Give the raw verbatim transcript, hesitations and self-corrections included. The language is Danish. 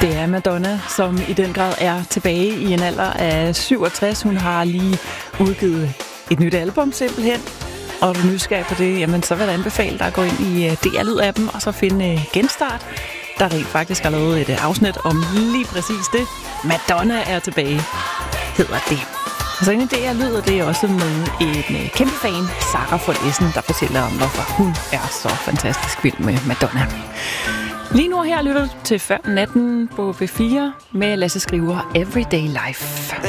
Det er Madonna, som i den grad er tilbage i en alder af syvogtres. Hun har lige udgivet et nyt album simpelthen. Og er du nysgerrig på det, jamen så vil jeg anbefale dig at gå ind i D R-lyd-appen og så finde Genstart, der rent faktisk har lavet et afsnit om lige præcis det. Madonna er tilbage, hedder det. Og så inde i D R-lyd, det er også med en kæmpe fan, Sarah von Essen, der fortæller om, hvorfor hun er så fantastisk vild med Madonna. Lige nu her lytter du til Før Natten på B fire med Lasse Skriver Everyday Life.